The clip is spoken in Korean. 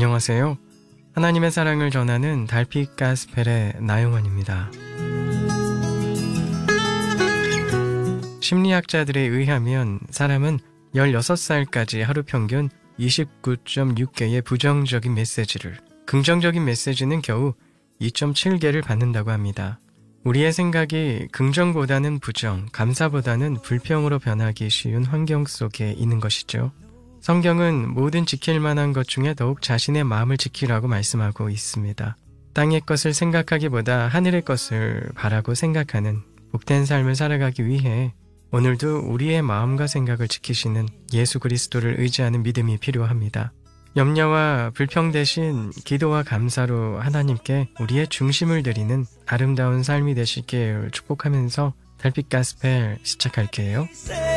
안녕하세요. 하나님의 사랑을 전하는 달빛 가스펠의 나영원입니다. 심리학자들에 의하면 사람은 16살까지 하루 평균 29.6개의 부정적인 메시지를, 긍정적인 메시지는 겨우 2.7개를 받는다고 합니다. 우리의 생각이 긍정보다는 부정, 감사보다는 불평으로 변하기 쉬운 환경 속에 있는 것이죠. 성경은 모든 지킬 만한 것 중에 더욱 자신의 마음을 지키라고 말씀하고 있습니다. 땅의 것을 생각하기보다 하늘의 것을 바라고 생각하는 복된 삶을 살아가기 위해 오늘도 우리의 마음과 생각을 지키시는 예수 그리스도를 의지하는 믿음이 필요합니다. 염려와 불평 대신 기도와 감사로 하나님께 우리의 중심을 드리는 아름다운 삶이 되시길 축복하면서 달빛 가스펠 시작할게요.